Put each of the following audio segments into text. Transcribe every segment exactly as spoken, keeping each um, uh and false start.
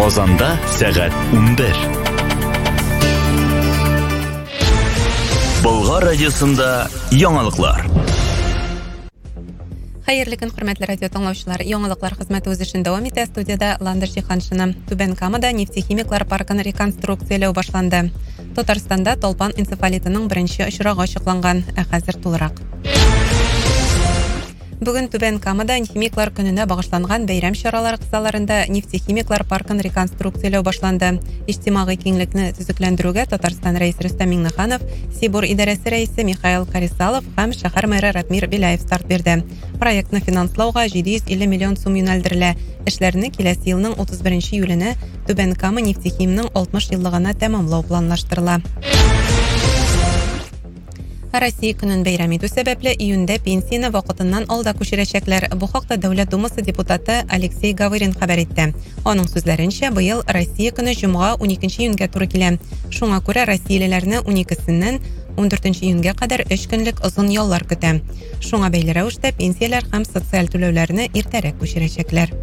Казанда сәгать унбер. Болгар радиосында яңалыклар. Хәерле көн, хөрмәтле радио тыңлаучылар. Яңалыклар хезмәте үз эшен дәвам итә. Студияда Ландыш Җиһаншина. Түбән Камада нефтехимиклар паркын реконструкцияләү башланды. Татарстанда толпан энцефалитының беренче очрагы ачыкланган. Ә хәзер тулырак. Бүген Түбән Камада химиклар көненә багышланган бәйрәм чаралары кысаларында нефтехимиклар паркын реконструкцияләү башланды. Иҗтимагый киңлекне төзекләндерүгә Татарстан рәисе Рөстәм Миңнеханов, Сибур идарәсе рәисе Михаил Карисалов һәм шәһәр мэры Ратмир Беляев старт бирде. Проектны финанслауга җиде йөз илле миллион сум юнәлдерелә. Эшләрне киләсе елның утыз беренче июленә Түбән Кама нефтехимның алтмыш еллыгына тәмамлау планлаштырыла. Россия көнен бәйрәм итү сәбәпле июньдә пенсияне вакытыннан алда күчерәчәкләр. Бу хакта Дәүләт Думасы депутаты Алексей Гавырин хәбәр итте. Аның сүзләренчә, быел Россия көне җомга уникенче июньгә туры килә. Шуңа күрә россиялеләрне уникесеннән ундүртенче июньгә кадәр өч көнлек озын яллар көтә. Шуңа бәйле рәвештә пенсияләр һәм социаль түләүләрне иртәрәк күчерәчәкләр.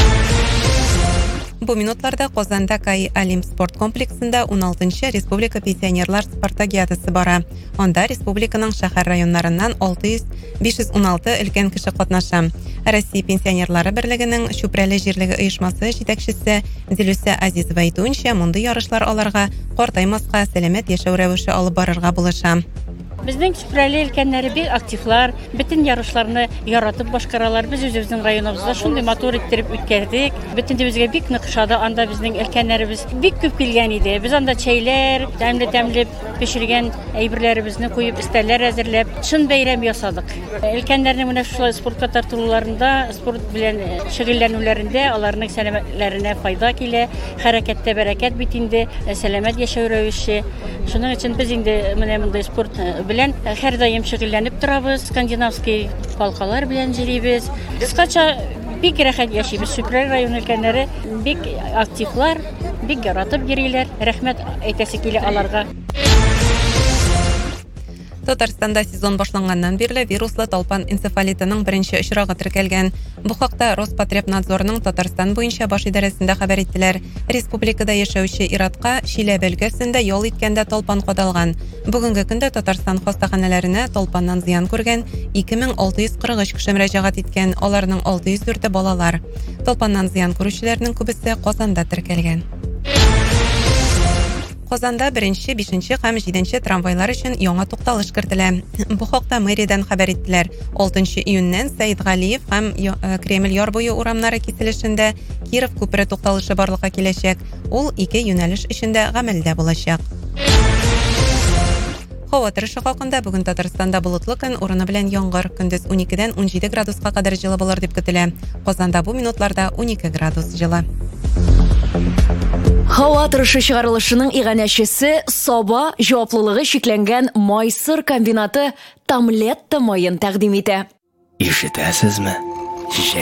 Бу минутларда Казанда Кай Алим спорт комплексында он алтынчы Республика пенсионерлар спартакиадасы бара. Анда республиканың шәһәр районнарыннан алты йөз биш йөз ун алты өлкән кеше катнаша. Россия пенсионерлары берлегенең Чүпрәле җирлеге оешмасы җитәкчесе Зилүсә Азизова әйтүенчә, мондый ярышлар аларга картаймаска, сәламәт яшәү рәвеше алып барырга булыша. Безнең Чүпрәле өлкәннәре бик активлар, бөтен ярышларны яратып башкаралар. Без үзебезнең районыбызда шундый матур иттереп үткәрдек. Бөтенебезгә бик нык ошады. Анда безнең өлкәннәребез бик күп килгән иде. Без анда чәйләр, тәмле-тәмле пешергән әйберләребезне куеп, өстәлләр әзерләп, шун бәйрәм ясадык. Өлкәннәрнең менә шулай спортка тартылуларында, спорт белән шөгыльләнүләрендә аларның сәламәтләренә файда килә, хәрәкәттә бәрәкәт бит инде, сәламәт яшәү рәвеше. Шуның өчен без инде менә мондай спорт белән һәр даим шөгыльләнеп торабыз, скандинавский палкалар белән җирибез. Кыскача бик рәхәт яшибез. Чүпрәле районы өлкәннәре бик активлар, бик яратып йөриләр. Рәхмәт әйтәсе килә аларга. Татарстанда сезон башланганнан бирле вируслы толпан энцефалитының беренче очрагы теркәлгән. Бу хакта Роспотребнадзорның Татарстан буенча баш идарәсендә хәбәр иттеләр. Республикада яшәүче ир-атка Чиләбе өлкәсендә ял иткәндә толпан кадалган. Бүгенге көндә Татарстан хастаханәләренә толпаннан зыян күргән ике мең алты йөз кырык өч кеше мөрәҗәгать иткән. Аларның алты йөз дүрте балалар. Толпаннан зыян күрүчеләрнең күбесе Казанда теркәлгән. Казанда беренче, бишенче һәм җиденче трамвайлар өчен яңа тукталыш кертелә. Бу хакта мэриядән хәбәр иттеләр. алтынчы июньнән Сәйд Галиев һәм Кремль яр буе урамнары киселешендә Киров күпере тукталышы барлыкка киләчәк. Ул ике юнәлеш эчендә гамәлдә булачак. Һава торышы хакында бүген Татарстанда болытлы көн, урыны белән яңгыр. Көндез уникедән унҗиде градуска кадәр җылы булыр дип көтелә. Казанда бу минутларда унике градус җылы. Һава торышы чыгарылышының иганәчесе Саба җаваплылыгы шикләнгән майсыр комбинаты Тамлетта майын тәкъдим итә. Ишетәсезме?